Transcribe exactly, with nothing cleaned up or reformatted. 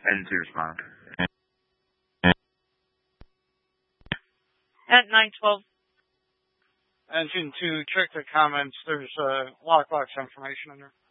I didn't see your respond. At nine twelve. Engine to check the comments. There's a lockbox information in there.